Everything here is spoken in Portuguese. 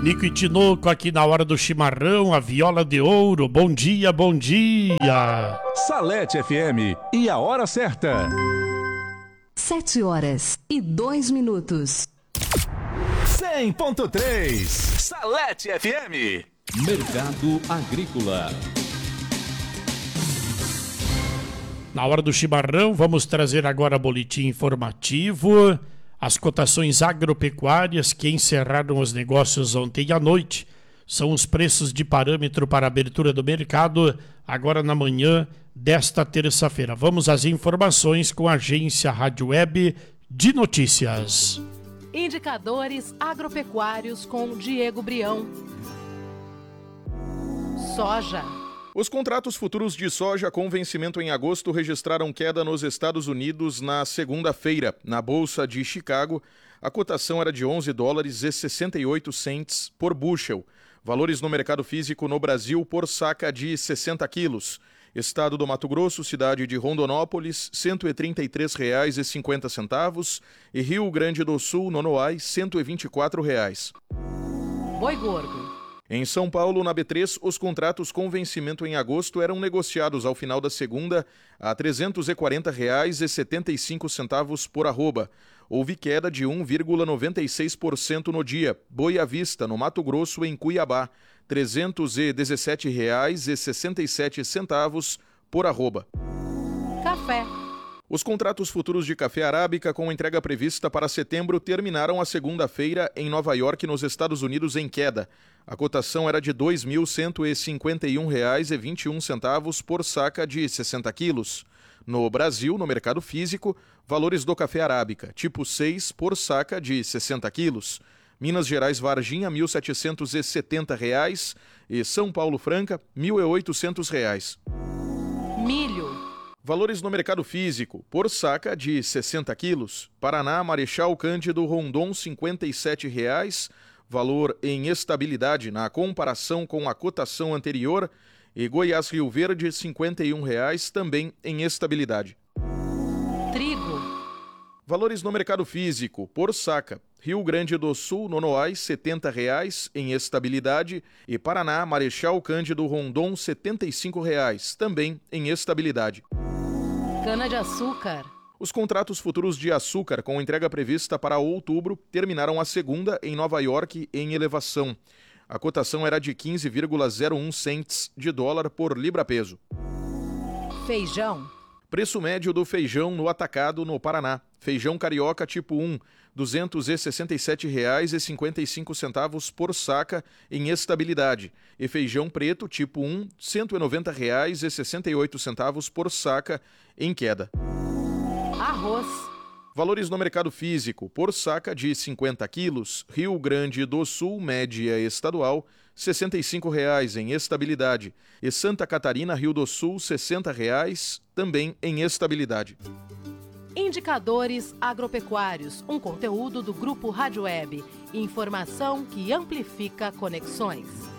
Nico e Tinoco aqui na hora do chimarrão, a viola de ouro. Bom dia, bom dia. Salete FM e a hora certa. 7h02. 100.3 Salete FM. Mercado Agrícola. Na hora do chimarrão, vamos trazer agora boletim informativo. As cotações agropecuárias que encerraram os negócios ontem à noite são os preços de parâmetro para a abertura do mercado agora na manhã desta terça-feira. Vamos às informações com a agência Rádio Web de Notícias. Indicadores agropecuários com Diego Brião. Soja. Os contratos futuros de soja com vencimento em agosto registraram queda nos Estados Unidos na segunda-feira. Na Bolsa de Chicago, a cotação era de $11,68 por bushel. Valores no mercado físico no Brasil por saca de 60 quilos. Estado do Mato Grosso, cidade de Rondonópolis, R$ 133,50 e Rio Grande do Sul, Nonoai, R$ 124. Boi gordo. Em São Paulo, na B3, os contratos com vencimento em agosto eram negociados ao final da segunda a R$ 340,75 por arroba. Houve queda de 1,96% no dia. Boi à vista, no Mato Grosso, em Cuiabá, R$ 317,67 por arroba. Café. Os contratos futuros de café arábica com entrega prevista para setembro terminaram a segunda-feira em Nova York, nos Estados Unidos, em queda. A cotação era de R$ 2.151,21 por saca de 60 quilos. No Brasil, no mercado físico, valores do café arábica, tipo 6, por saca de 60 quilos. Minas Gerais Varginha, R$ 1.770 e São Paulo Franca, R$ 1.800. Milho. Valores no mercado físico, por saca de 60 quilos. Paraná, Marechal Cândido Rondon, R$ 57,00, valor em estabilidade na comparação com a cotação anterior. E Goiás Rio Verde, R$ 51,00, também em estabilidade. Trigo. Valores no mercado físico, por saca. Rio Grande do Sul, Nonoai, R$ 70,00 em estabilidade. E Paraná, Marechal Cândido Rondon, R$ 75,00, também em estabilidade. Cana-de-açúcar. Os contratos futuros de açúcar com entrega prevista para outubro terminaram a segunda em Nova York em elevação. A cotação era de 15,01 cents de dólar por libra-peso. Feijão. Preço médio do feijão no atacado no Paraná. Feijão carioca tipo 1, R$ 267,55 por saca em estabilidade. E feijão preto tipo 1, R$ 190,68 por saca em queda. Arroz. Valores no mercado físico, por saca de 50 quilos, Rio Grande do Sul, média estadual, R$ 65,00 em estabilidade. E Santa Catarina, Rio do Sul, R$ 60,00, também em estabilidade. Indicadores agropecuários, um conteúdo do Grupo Rádio Web. Informação que amplifica conexões.